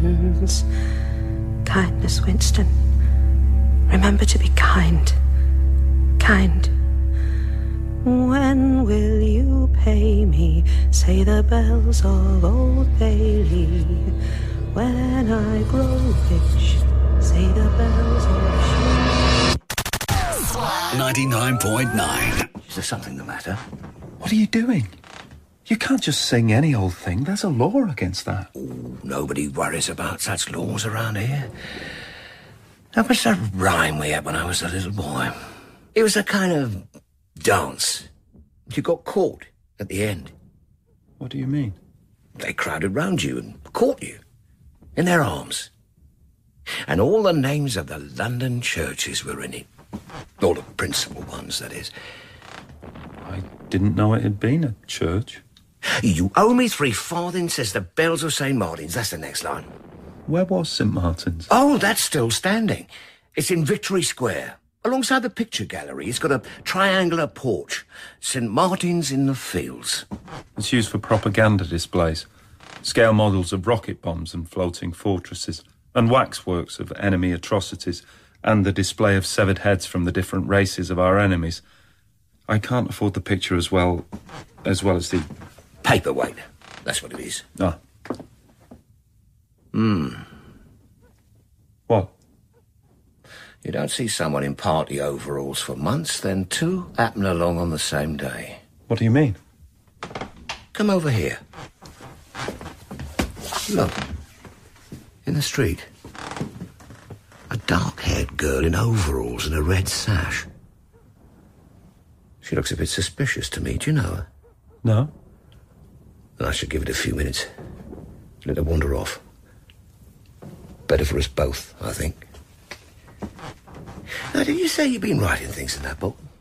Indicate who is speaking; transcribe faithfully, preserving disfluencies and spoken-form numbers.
Speaker 1: friends. Kindness, Winston. Remember to be kind. Kind. When will you pay me? Say the bells of Old Bailey. When I grow rich, say the bells of
Speaker 2: ninety-nine point nine.
Speaker 3: Is there something the matter?
Speaker 4: What are you doing? You can't just sing any old thing. There's a law against that.
Speaker 3: Ooh, nobody worries about such laws around here. That was a rhyme we had when I was a little boy. It was a kind of dance. You got caught at the end.
Speaker 4: What do you mean?
Speaker 3: They crowded round you and caught you in their arms. And all the names of the London churches were in it. All the principal ones, that is.
Speaker 4: I didn't know it had been a church.
Speaker 3: You owe me three farthings, says the bells of Saint Martin's. That's the next line.
Speaker 4: Where was Saint Martin's?
Speaker 3: Oh, that's still standing. It's in Victory Square, alongside the picture gallery. It's got a triangular porch. Saint Martin's in the Fields.
Speaker 4: It's used for propaganda displays. Scale models of rocket bombs and floating fortresses, and waxworks of enemy atrocities, and the display of severed heads from the different races of our enemies. I can't afford the picture as well as well as the...
Speaker 3: Paperweight. That's what it is.
Speaker 4: Ah.
Speaker 3: Hmm.
Speaker 4: What?
Speaker 3: You don't see someone in party overalls for months, then two happen along on the same day.
Speaker 4: What do you mean?
Speaker 3: Come over here. Look. In the street. A dark-haired girl in overalls and a red sash. She looks a bit suspicious to me. Do you know her?
Speaker 4: No.
Speaker 3: Then I should give it a few minutes. Let her wander off. Better for us both, I think. Now, did you say you've been writing things in that book?